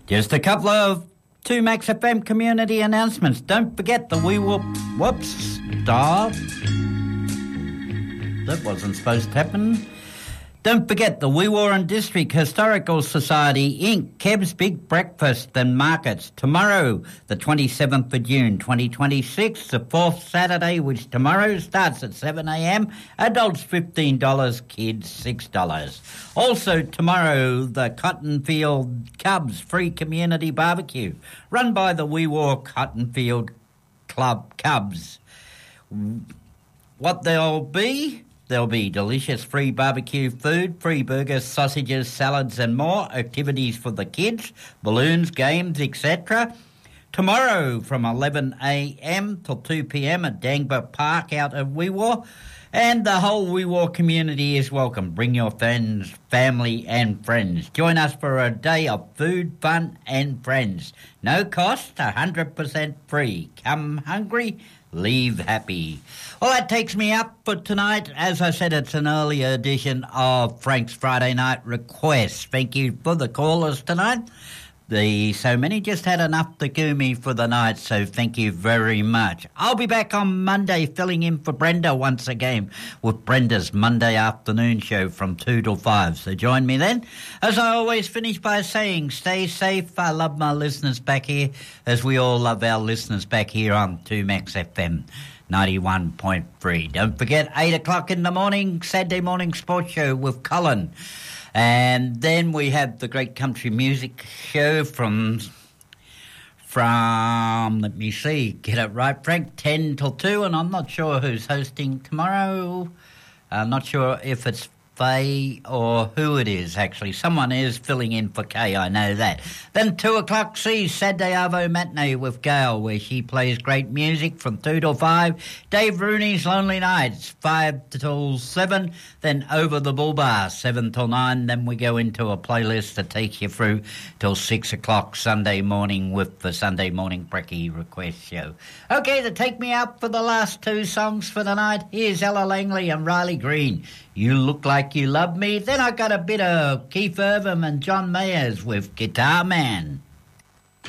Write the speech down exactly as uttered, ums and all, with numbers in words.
Just a couple of two Max F M community announcements. Don't forget the wee whoop whoops stop. That wasn't supposed to happen. Don't forget the Wee Warren District Historical Society Incorporated. Keb's Big Breakfast and Markets tomorrow, the twenty-seventh of June twenty twenty-six, the fourth Saturday, which tomorrow starts at seven a m. Adults fifteen dollars, kids six dollars. Also tomorrow, the Cottonfield Cubs Free Community Barbecue, run by the Wee War Cottonfield Club Cubs. What there'll be... There'll be delicious free barbecue food, free burgers, sausages, salads and more, activities for the kids, balloons, games, et cetera. Tomorrow from eleven a m till two p m at Dangba Park out of Wee Waa. And the whole Wee Waa community is welcome. Bring your friends, family and friends. Join us for a day of food, fun and friends. No cost, one hundred percent free. Come hungry, leave happy. Well, that takes me up for tonight. As I said, it's an early edition of Frank's Friday Night Request. Thank you for the callers tonight. The so many just had enough to do me for the night, so thank you very much. I'll be back on Monday filling in for Brenda once again with Brenda's Monday afternoon show from two till five, so join me then. As I always finish by saying, stay safe. I love my listeners back here, as we all love our listeners back here on two Max F M ninety-one point three. Don't forget, eight o'clock in the morning, Saturday morning sports show with Colin. And then we have the great country music show from, from, let me see, get it right, Frank, ten till two, and I'm not sure who's hosting tomorrow. I'm not sure if it's Faye or who it is, actually. Someone is filling in for Kay, I know that. Then two o'clock, see, Saturday Arvo Matinee with Gail, where she plays great music from two till five. Dave Rooney's Lonely Nights, five till seven. Then Over the Bull Bar, seven till nine. Then we go into a playlist that takes you through till six o'clock Sunday morning with the Sunday Morning Brekkie Request Show. Okay, to take me out for the last two songs for the night, here's Ella Langley and Riley Green. You Look Like You Love Me. Then I got a bit of Keith Urban and John Mayers with Guitar Man.